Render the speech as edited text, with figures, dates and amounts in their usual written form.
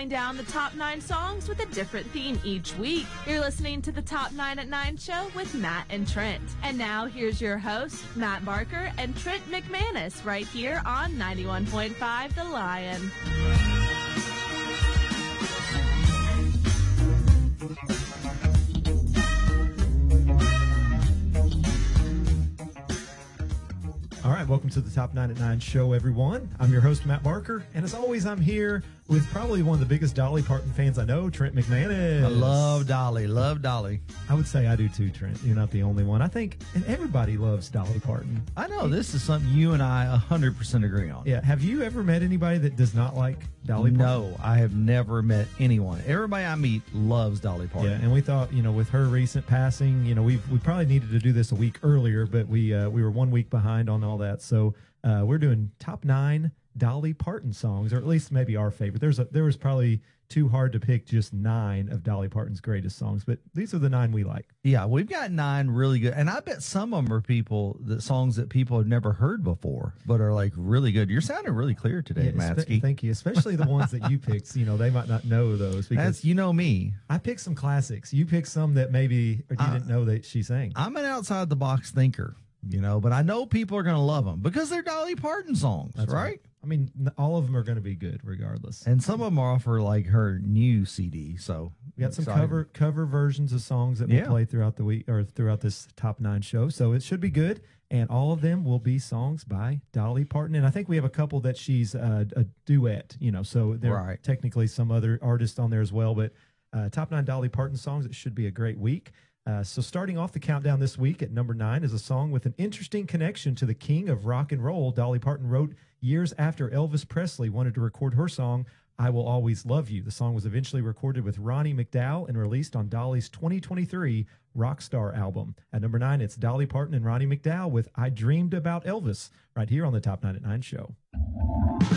counting down the top 9 songs with a different theme each week. You're listening to the Top 9 at 9 show with Matt and Trent. And now here's your hosts, Matt Barker and Trent McManus, right here on 91.5 The Lion. All right, welcome to the Top 9 at 9 show, everyone. I'm your host, Matt Barker, and as always, I'm here with probably one of the biggest Dolly Parton fans I know, Trent McManus. I love Dolly. I would say I do too, Trent. You're not the only one. I think, and everybody loves Dolly Parton. I know, this is something you and I 100% agree on. Yeah, have you ever met anybody that does not like Dolly Parton? No, I have never met anyone. Everybody I meet loves Dolly Parton. Yeah, and we thought, with her recent passing, we probably needed to do this a week earlier, but we were 1 week behind on all that. So we're doing top 9 Dolly Parton songs, or at least maybe our favorite. There was probably too hard to pick just 9 of Dolly Parton's greatest songs, but these are the 9 we like. Yeah, we've got 9 really good, and I bet some of them are songs that people have never heard before, but are like really good. You're sounding really clear today, Matsky. Thank you, especially the ones that you picked. They might not know those because me. I picked some classics. You picked some that maybe you didn't know that she sang. I'm an outside the box thinker, but I know people are going to love them because they're Dolly Parton songs, right? I mean, all of them are going to be good regardless. And some of them are off her new CD. So we got some cover versions of songs that we'll play throughout the week or throughout this top 9 show. So it should be good. And all of them will be songs by Dolly Parton. And I think we have a couple that she's a duet, so there are technically some other artists on there as well. But top 9 Dolly Parton songs, it should be a great week. So starting off the countdown this week at number 9 is a song with an interesting connection to the king of rock and roll. Dolly Parton wrote years after Elvis Presley wanted to record her song, I Will Always Love You. The song was eventually recorded with Ronnie McDowell and released on Dolly's 2023 Rockstar album. At number 9, it's Dolly Parton and Ronnie McDowell with I Dreamed About Elvis, right here on the Top 9 at 9 show.